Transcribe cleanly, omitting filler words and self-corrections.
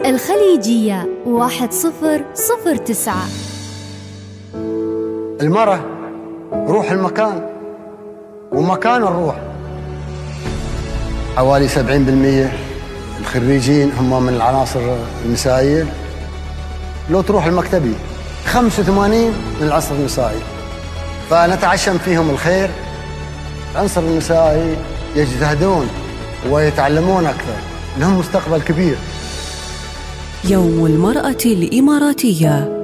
الخليجية 1009. المرأة روح المكان ومكان الروح. حوالي 70% الخريجين هم من العناصر النسائية. لو تروح المكتبي 85 من العنصر النسائي، فنتعشم فيهم الخير. العنصر النسائي يجتهدون ويتعلمون أكثر، لهم مستقبل كبير. يوم المرأة الإماراتية